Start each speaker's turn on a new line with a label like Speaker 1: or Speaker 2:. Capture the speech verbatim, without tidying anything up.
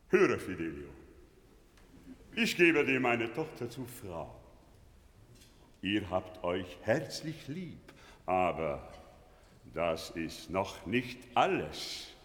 Speaker 1: Höre, Fidelio, ich gebe dir meine Tochter zur Frau. Ihr habt euch herzlich lieb, aber das ist noch nicht alles.